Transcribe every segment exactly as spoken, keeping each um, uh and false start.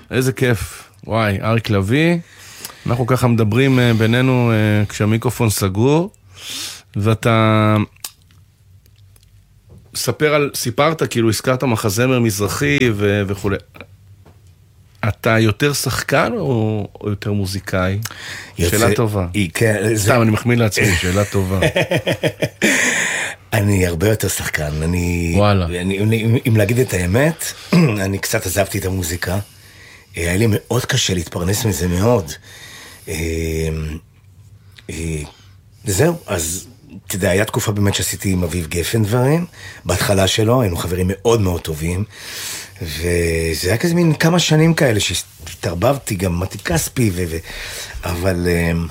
איזה כיף. וואי, אריק לוי, אנחנו ככה מדברים בינינו כשהמיקרופון סגור, ואתה ספר על, סיפרת, כאילו הזכרת מחזמר מזרחי ו- וכו'. אתה יותר שחקן או, או יותר מוזיקאי? יוצא, שאלה טובה. כן, סתם, זה... אני מחמיא לעצמי, שאלה טובה. אני הרבה יותר שחקן. אני, וואלה. אני, אני, אם להגיד את האמת, אני קצת עזבתי את המוזיקה. היה לי מאוד קשה להתפרנס מזה מאוד. זהו, אז אתה יודע, היה תקופה באמת שעשיתי עם אביב גפן דברים, בהתחלה שלו, היינו חברים מאוד מאוד טובים, וזה היה כזה מין כמה שנים כאלה שהתערבבתי, גם מתי כספי, ו... ו... אבל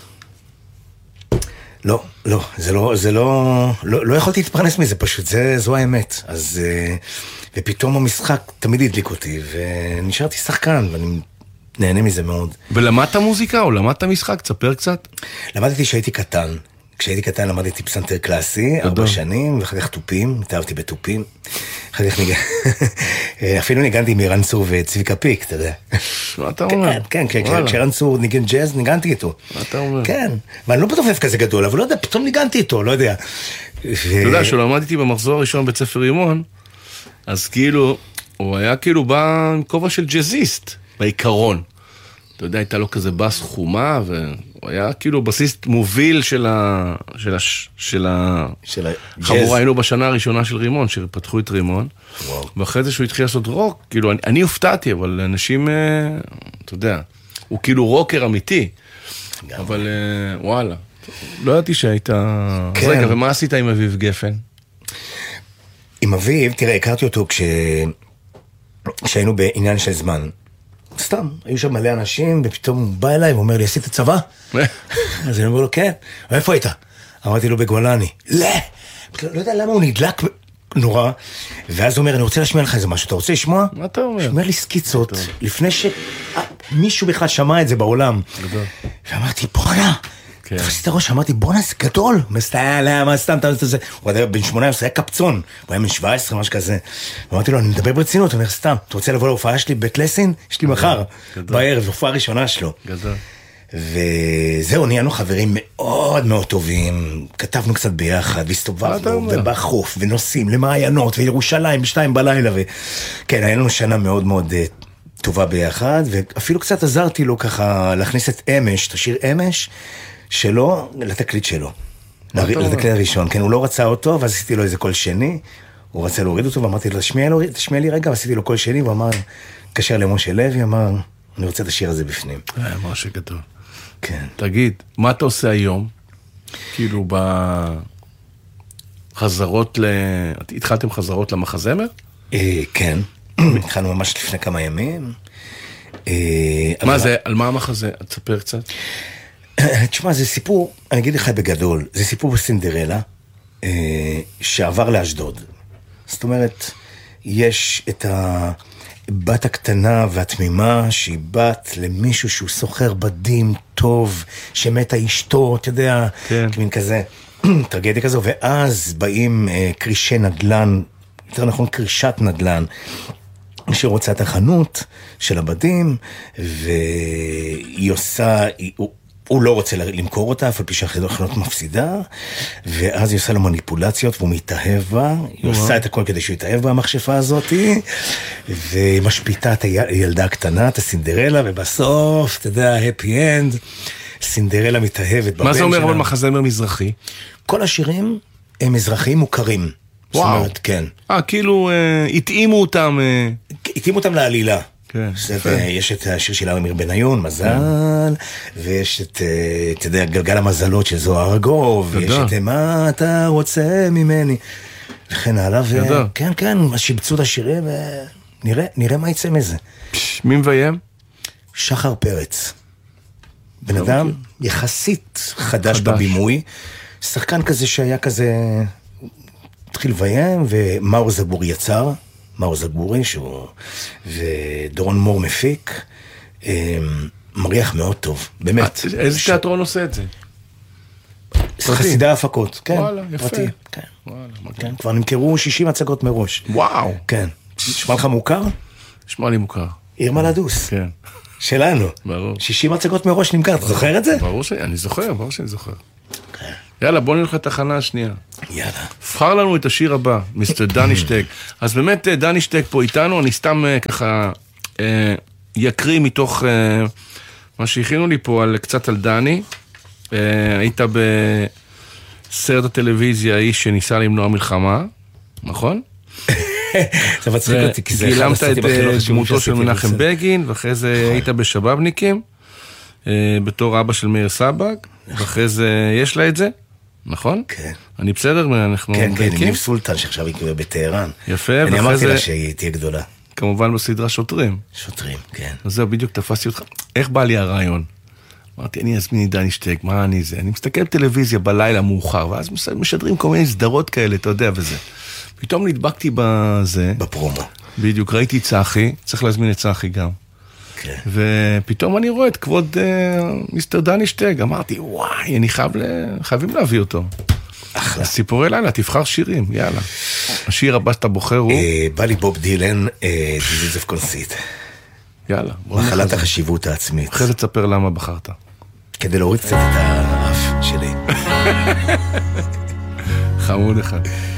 לא, לא, זה לא, זה לא, לא, לא יכולתי להתפרנס מזה פשוט, זה, זו האמת. אז, ופתאום המשחק תמיד הדליק אותי, ונשארתי שחקן, ואני נהנה מזה מאוד. ולמדת מוזיקה או למדת משחק? תספר קצת. למדתי שהייתי קטן. כשהייתי קטן למדתי פסנתר קלאסי, ארבע שנים, ואחר כך טופים, התאהבתי בטופים. אחר כך ניגן... אפילו ניגנתי עם ערן צור וצביקה פיק, אתה יודע. מה אתה אומר? כן, כן, כשערן צור ניגן ג'אז, ניגנתי איתו. מה אתה אומר? כן, ואני לא בטוח כזה גדול, אבל לא יודע, פתאום ניגנתי איתו, לא יודע. אתה יודע, שלמדתי במחזור הראשון בית ספר רימון, אז כאילו, הוא היה כאילו בא עם כובע של ג'אזיסט, בעיקרון. אתה יודע, הייתה לו כזה בס חומה, והוא היה כאילו בסיסט מוביל של ה... של ה... של ה... של החבורה. היינו בשנה הראשונה של רימון, שפתחו את רימון, וואו. ואחרי זה שהוא התחיל לעשות רוק, כאילו, אני, אני הופתעתי, אבל אנשים, אתה יודע, הוא כאילו רוקר אמיתי, גם. אבל וואלה, לא ידעתי שהיית... כן. רגע, ומה עשית עם אביב גפן? עם אביב, תראה, הכרתי אותו כש... כשהיינו בעניין של זמן. סתם, היו שם מלא אנשים, ופתאום הוא בא אליי ואומר לי, עשית צבא? אז אני אומר לו, כן. איפה היית? אמרתי לו, בגולני. לא! לא יודע למה הוא נדלק נורא, ואז הוא אומר, אני רוצה להשמיע לך איזה משהו, אתה רוצה לשמוע? מה אתה אומר? שומר לי סקיצות, לפני שמישהו בכלל שמע את זה בעולם. ואמרתי, בואנה! תפסתי את הראש, אמרתי, בואנה, זה גדול. מה סתם, הוא היה בן שמונה עשרה, היה קפצון, הוא היה בן שבע עשרה, משהו כזה. אמרתי לו, אני מדבר ברצינות, הוא אומר, סתם, אתה רוצה לבוא להופעה שלי בית לסין? יש לי מחר, בערב, הופעה ראשונה שלו. וזהו, נהיינו חברים מאוד מאוד טובים, כתבנו קצת ביחד, והסתובבנו, ובחוף, ונוסעים למעיינות, וירושלים, בשתיים בלילה, וכן, היה לנו שנה מאוד מאוד טובה ביחד, ואפילו קצת עזרתי לו ככה להכניס את אמש, את השיר אמש, שלו, לתקליט שלו. לתקליט הראשון, כן, הוא לא רצה אותו, ואז עשיתי לו איזה קול שני, הוא רצה להוריד אותו, ואמרתי לו, תשמיע לי רגע, ועשיתי לו קול שני, והוא אמר, התקשר למשה לוי, אמר, אני רוצה את השיר הזה בפנים. אה, משהו גדול. כן. תגיד, מה אתה עושה היום? כאילו, בחזרות ל... התחלתם חזרות למחזמר? כן, התחלנו ממש לפני כמה ימים. מה זה, על מה המחזה? תספר קצת. תשמע, זה סיפור, אני אגיד לך בגדול, זה סיפור בסינדרלה, שעבר לאשדוד. זאת אומרת, יש את הבת הקטנה והתמימה, שהיא בת למישהו שהוא סוחר בדים טוב, שמתה אשתו, אתה יודע, כן. מין כזה, טרגדיה כזו, ואז באים קרישי נדלן, יותר נכון קרישת נדלן, שרוצה את החנות של הבדים, והיא עושה... היא, הוא לא רוצה למכור אותה, אף על פי שהחנות מפסידה, ואז היא עושה לו מניפולציות, והוא מתאהב בה, היא עושה את הכל כדי שהוא יתאהב בה, המכשפה הזאת, ומשפיטה את הילדה הקטנה, את הסינדרלה, ובסוף, אתה יודע, הפי אנד, סינדרלה מתאהבת. מה זה אומר אבל מחזמר מזרחי? כל השירים הם מזרחיים מוכרים. וואו. אומרת, כן. אה, כאילו, התאימו אותם... התאימו אותם לעלילה. כן, יש את השיר של אמיר בניון, מזל, ויש את, אתה יודע, גלגל המזלות של זוהר ארגוב, ויש את מה אתה רוצה ממני, וכן הלאה, וכן, כן, שיבצו את השירים, ונראה מה יצא מזה. מי מביים? שחר פרץ. בן אדם יחסית חדש בבימוי, שחקן כזה שהיה כזה, התחיל לביים, ומאור זבור יצר, מאור זגורי, שהוא... ודורון מור מפיק, מריח מאוד טוב, באמת. איזה תיאטרון עושה את זה? חסידי ההפקות, כן. וואלה, יפה. פרטי, כן. כן. כבר נמכרו שישים הצגות מראש. וואו. כן. נשמע לך מוכר? נשמע לי מוכר. עיר מלדוס. כן. שלנו. ברור. שישים הצגות מראש נמכר, אתה זוכר את זה? ברור שאני זוכר, ברור שאני זוכר. יאללה, בוא נלך לתחנה השנייה. יאללה. בחר לנו את השיר הבא, מיסטר דני שטק. אז באמת דני שטק פה איתנו, אני סתם ככה יקריא מתוך מה שהכינו לי פה על, קצת על דני. היית בסרט הטלוויזיה, האיש שניסה למנוע מלחמה, נכון? זה מצחיק אותי, כי זה אחד גילמת הסרטים את הכי לא חשובים דמותו של שעשיתי מנחם בסרט. בגין, ואחרי זה היית בשבאבניקים, בתור אבא של מאיר סבג, ואחרי זה יש לה את זה, נכון? כן. אני בסדר, אנחנו כן, כן, עם מדייקים? ניב סולטן, שעכשיו היא בטהרן. יפה, אני ואחרי אמרתי זה, לה שהיא תהיה גדולה. כמובן בסדרה שוטרים. שוטרים, כן. אז זהו, בדיוק תפסתי אותך. איך בא לי הרעיון? אמרתי, אני אזמין את דני שטק, מה אני זה? אני מסתכל בטלוויזיה בלילה מאוחר, ואז משדרים כל מיני סדרות כאלה, אתה יודע, וזה. פתאום נדבקתי בזה. בפרומו. בדיוק, ראיתי צחי, צריך להזמין את צחי גם. כן. ופתאום אני רואה את כבוד uh, מיסטר דני שטק, אמרתי, וואי, אני חייב ל... חייבים להביא אותו. אחלה. אז סיפורי לילה, תבחר שירים, יאללה. השיר הבא שאתה בוחר הוא... בא לי בוב דילן, Disease of Conceit. יאללה. מחלת החשיבות העצמית. אחרי זה תספר למה בחרת. כדי להוריד קצת את האף שלי. חמוד אחד.